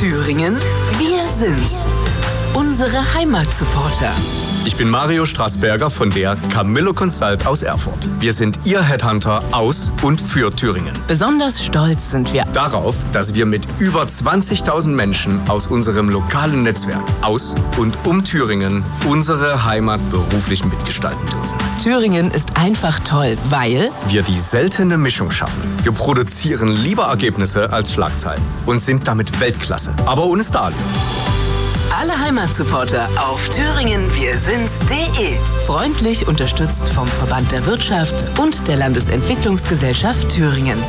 Thüringen, wir sind's. Unsere Heimatsupporter. Ich bin Mario Strassberger von der Camillo Consult aus Erfurt. Wir sind Ihr Headhunter aus und für Thüringen. Besonders stolz sind wir Darauf, dass wir mit über 20.000 Menschen aus unserem lokalen Netzwerk aus und um Thüringen unsere Heimat beruflich mitgestalten dürfen. Thüringen ist einfach toll, weil wir die seltene Mischung schaffen. Wir produzieren lieber Ergebnisse als Schlagzeilen und sind damit Weltklasse, aber ohne Stadion. alle Heimatsupporter auf thüringenwirsind's.de. Freundlich unterstützt vom Verband der Wirtschaft und der Landesentwicklungsgesellschaft Thüringens.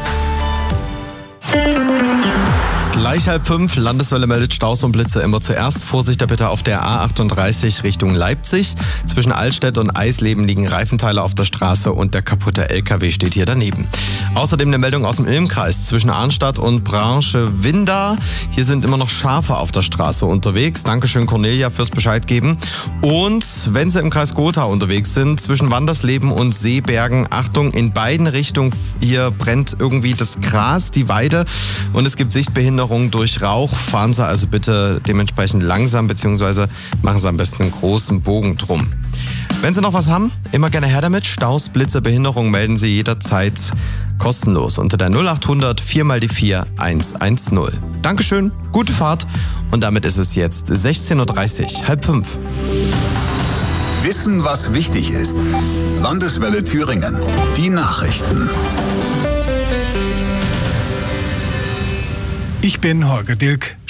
Gleich 4:30, Landeswelle meldet Staus und Blitze immer zuerst. Vorsicht da bitte auf der A38 Richtung Leipzig. Zwischen Altstedt und Eisleben liegen Reifenteile auf der Straße und der kaputte LKW steht hier daneben. Außerdem eine Meldung aus dem Ilmkreis zwischen Arnstadt und Branche Winda. Hier sind immer noch Schafe auf der Straße unterwegs. Dankeschön Cornelia fürs Bescheid geben. Und wenn Sie im Kreis Gotha unterwegs sind, zwischen Wandersleben und Seebergen, Achtung, in beiden Richtungen, hier brennt irgendwie das Gras, die Weide und es gibt Sichtbehinderung durch Rauch. Fahren Sie also bitte dementsprechend langsam, beziehungsweise machen Sie am besten einen großen Bogen drum. Wenn Sie noch was haben, immer gerne her damit. Staus, Blitze, Behinderung melden Sie jederzeit kostenlos unter der 0800 4x4 110. Dankeschön, gute Fahrt und damit ist es jetzt 16:30 Uhr, 4:30. Wissen, was wichtig ist. Landeswelle Thüringen. Die Nachrichten. Ich bin Holger Dilk.